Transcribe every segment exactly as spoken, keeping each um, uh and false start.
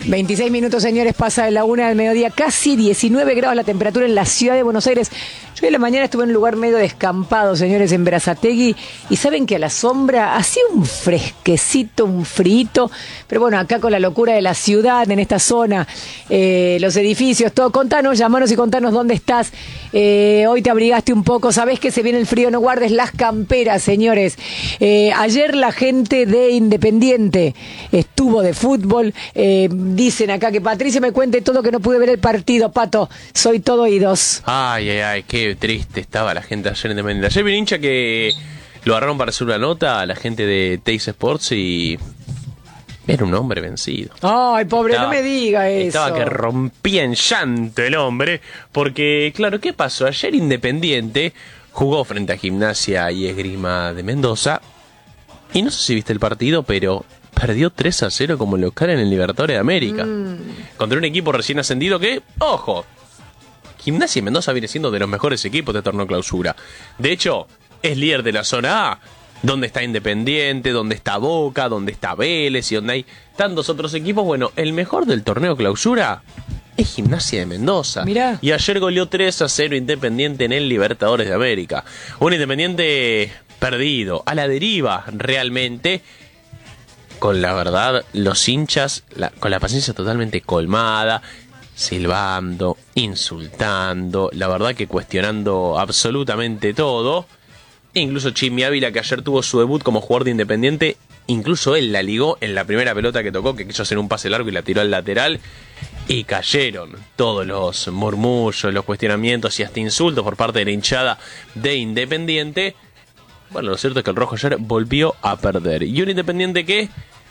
veintiséis minutos, señores, pasa de la una del mediodía, casi diecinueve grados la temperatura en la ciudad de Buenos Aires. Yo en la mañana estuve en un lugar medio descampado, señores, en Berazategui, y saben que a la sombra hacía un fresquecito, un frito, pero bueno, acá con la locura de la ciudad, en esta zona, eh, los edificios, todo, contanos, llamanos y contanos dónde estás. Eh, hoy te abrigaste un poco, sabés que se viene el frío, no guardes las camperas, señores. Eh, ayer la gente de Independiente estuvo de fútbol, eh, dicen acá que Patricia me cuente todo, que no pude ver el partido. Pato, soy todo oídos. Ay, ay, ay, qué triste estaba la gente ayer en Independiente. Ayer vi un hincha que lo agarraron para hacer una nota a la gente de Teis Sports y era un hombre vencido. Ay, pobre, estaba, no me diga eso. Estaba que rompía en llanto el hombre, porque, claro, ¿qué pasó? Ayer Independiente jugó frente a Gimnasia y Esgrima de Mendoza, y no sé si viste el partido, pero perdió tres a cero como local en el Libertadores de América. Mm. Contra un equipo recién ascendido que, ojo, Gimnasia y Mendoza viene siendo de los mejores equipos de torneo clausura. De hecho, es líder de la zona A, donde está Independiente, donde está Boca, donde está Vélez y donde hay tantos otros equipos. Bueno, el mejor del torneo clausura es Gimnasia de Mendoza. Mirá. Y ayer goleó tres a cero Independiente en el Libertadores de América. Un Independiente perdido, a la deriva realmente, con la verdad, los hinchas, la, con la paciencia totalmente colmada, silbando, insultando, la verdad que cuestionando absolutamente todo. E incluso Chimi Ávila, que ayer tuvo su debut como jugador de Independiente, incluso él la ligó en la primera pelota que tocó, que quiso hacer un pase largo y la tiró al lateral, y cayeron todos los murmullos, los cuestionamientos y hasta insultos por parte de la hinchada de Independiente. Bueno, lo cierto es que el rojo ayer volvió a perder. Y un Independiente que,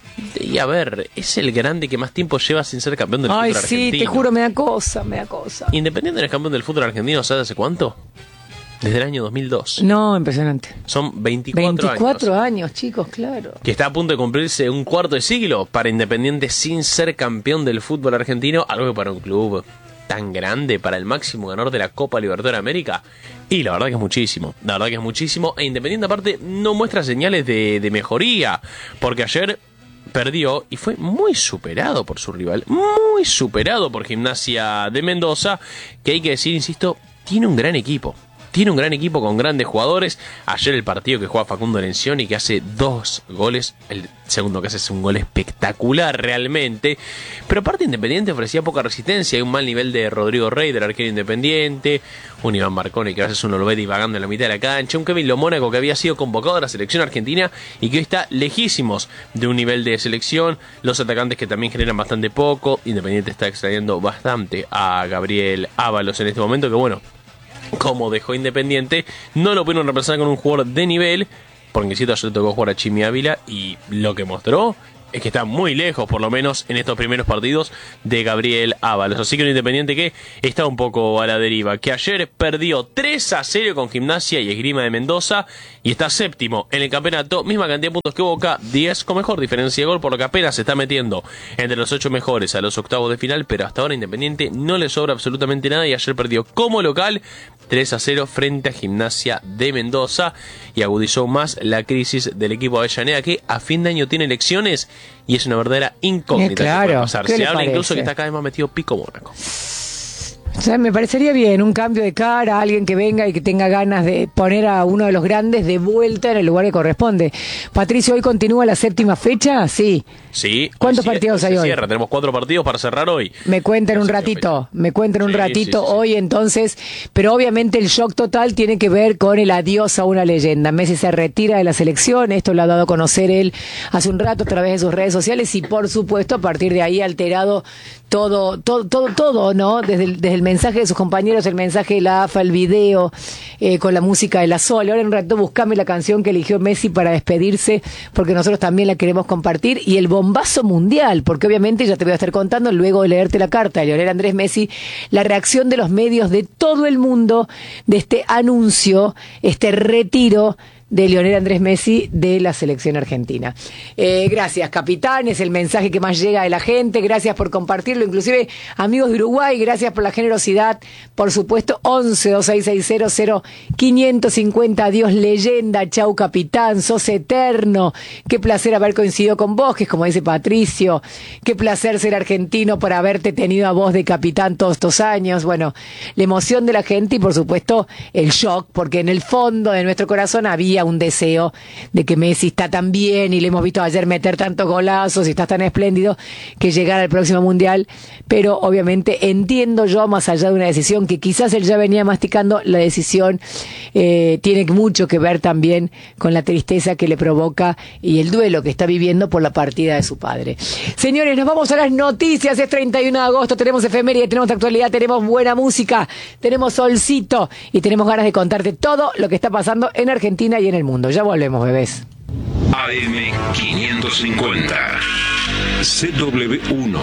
y a ver, es el grande que más tiempo lleva sin ser campeón del Ay, fútbol sí, argentino. te juro, me da cosa, me da cosa. Independiente no es campeón del fútbol argentino, ¿sabes hace cuánto? Desde el año dos mil dos. No, impresionante. Son veinticuatro, veinticuatro años. años, chicos, claro. Que está a punto de cumplirse un cuarto de siglo para Independiente sin ser campeón del fútbol argentino. Algo que para un club tan grande, para el máximo ganador de la Copa Libertadores de América. Y la verdad que es muchísimo. La verdad que es muchísimo. E Independiente aparte no muestra señales de, de mejoría. Porque ayer perdió y fue muy superado por su rival. Muy superado por Gimnasia de Mendoza. Que hay que decir, insisto, tiene un gran equipo. Tiene un gran equipo con grandes jugadores. Ayer el partido que juega Facundo Lencioni, que hace dos goles. El segundo que hace es un gol espectacular realmente. Pero aparte Independiente ofrecía poca resistencia. Hay un mal nivel de Rodrigo Rey, del arquero Independiente. Un Iván Marconi que a veces uno lo ve divagando en la mitad de la cancha. Un Kevin Lomónaco que había sido convocado a la selección argentina y que hoy está lejísimos de un nivel de selección. Los atacantes que también generan bastante poco. Independiente está extrayendo bastante a Gabriel Ábalos en este momento, que bueno, como dejó Independiente, no lo pudieron reemplazar con un jugador de nivel, porque si ayer tocó jugar a Chimi Ávila y lo que mostró es que está muy lejos, por lo menos en estos primeros partidos, de Gabriel Ábalos. Así que un Independiente que está un poco a la deriva, que ayer perdió tres a cero con Gimnasia y Esgrima de Mendoza y está séptimo en el campeonato, misma cantidad de puntos que Boca, diez con mejor diferencia de gol, por lo que apenas se está metiendo entre los ocho mejores a los octavos de final, pero hasta ahora Independiente no le sobra absolutamente nada y ayer perdió como local tres a cero frente a Gimnasia de Mendoza y agudizó más la crisis del equipo de Avellaneda, que a fin de año tiene elecciones y es una verdadera incógnita. Eh, claro. Que puede pasar. Se habla parece? incluso que está cada vez más metido Pico Mónaco. O sea, me parecería bien un cambio de cara, alguien que venga y que tenga ganas de poner a uno de los grandes de vuelta en el lugar que corresponde. Patricio, ¿hoy continúa la séptima fecha? Sí. Sí. ¿Cuántos hoy partidos sí, hay se hoy? Cierra. Tenemos cuatro partidos para cerrar hoy. Me cuentan un ratito, me cuentan un ratito hoy entonces, pero obviamente el shock total tiene que ver con el adiós a una leyenda. Messi se retira de la selección, esto lo ha dado a conocer él hace un rato a través de sus redes sociales y por supuesto a partir de ahí alterado todo, todo, todo, todo, ¿no? Desde el, desde el mensaje de sus compañeros, el mensaje de la A F A, el video, eh, con la música de la Sole. Ahora en un rato buscame la canción que eligió Messi para despedirse, porque nosotros también la queremos compartir, y el bombazo mundial, porque obviamente ya te voy a estar contando, luego de leerte la carta de Lionel Andrés Messi, la reacción de los medios de todo el mundo de este anuncio, este retiro de Lionel Andrés Messi de la selección argentina. Eh, gracias, capitán, es el mensaje que más llega de la gente, gracias por compartirlo, inclusive amigos de Uruguay, gracias por la generosidad, por supuesto, once dos seis seis cero cero quinientos cincuenta, adiós leyenda, chau capitán, sos eterno, qué placer haber coincidido con vos, que es como dice Patricio, qué placer ser argentino por haberte tenido a vos de capitán todos estos años, bueno, la emoción de la gente y por supuesto el shock, porque en el fondo de nuestro corazón había un deseo de que Messi está tan bien y le hemos visto ayer meter tantos golazos y está tan espléndido que llegara al próximo mundial, pero obviamente entiendo yo, más allá de una decisión que quizás él ya venía masticando, la decisión eh, tiene mucho que ver también con la tristeza que le provoca y el duelo que está viviendo por la partida de su padre. Señores, nos vamos a las noticias, es treinta y uno de agosto, tenemos efeméride, tenemos actualidad, tenemos buena música, tenemos solcito y tenemos ganas de contarte todo lo que está pasando en Argentina y en el mundo. Ya volvemos, bebés. A M quinientos cincuenta C W uno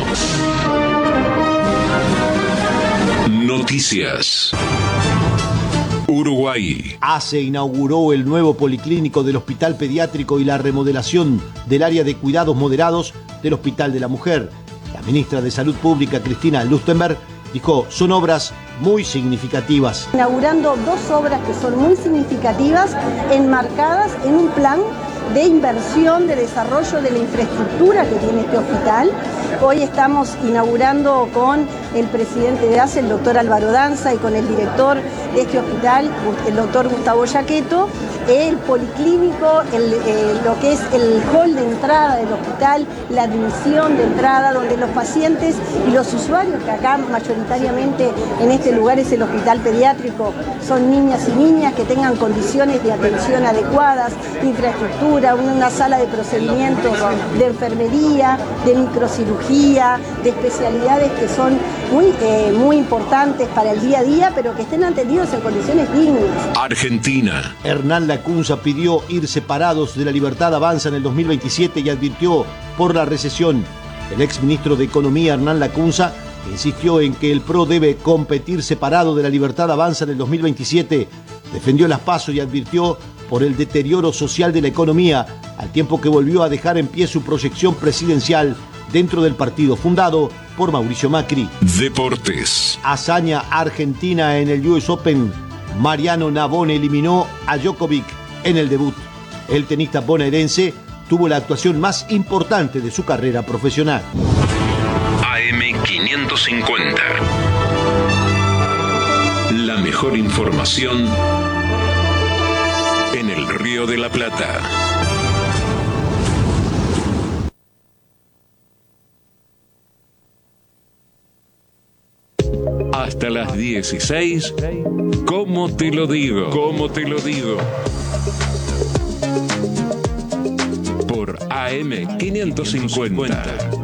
Noticias. Uruguay. ACE inauguró el nuevo policlínico del Hospital Pediátrico y la remodelación del área de cuidados moderados del Hospital de la Mujer. La ministra de Salud Pública, Cristina Lustenberg, dijo, son obras muy significativas. Inaugurando dos obras que son muy significativas, enmarcadas en un plan de inversión, de desarrollo de la infraestructura que tiene este hospital. Hoy estamos inaugurando con el presidente de ACE, el doctor Álvaro Danza, y con el director de este hospital, el doctor Gustavo Yaqueto, el policlínico, el, eh, lo que es el hall de entrada del hospital, la admisión de entrada, donde los pacientes y los usuarios, que acá mayoritariamente en este lugar es el hospital pediátrico, son niñas y niñas que tengan condiciones de atención adecuadas, infraestructura, una sala de procedimientos de enfermería, de microcirugía, de especialidades que son muy, eh, muy importantes para el día a día, pero que estén atendidos en condiciones dignas. Argentina. Hernán Lacunza pidió ir separados de la Libertad Avanza en el dos mil veintisiete y advirtió por la recesión. El exministro de Economía, Hernán Lacunza, insistió en que el P R O debe competir separado de la Libertad Avanza en el dos mil veintisiete. Defendió las PASO y advirtió por el deterioro social de la economía, al tiempo que volvió a dejar en pie su proyección presidencial dentro del partido fundado por Mauricio Macri. Deportes. Hazaña argentina en el U S Open. Mariano Navone eliminó a Djokovic en el debut. El tenista bonaerense tuvo la actuación más importante de su carrera profesional. A M quinientos cincuenta. La mejor información en el Río de la Plata. Hasta las dieciséis, ¿cómo te lo digo? ¿Cómo te lo digo? Por A M quinientos cincuenta.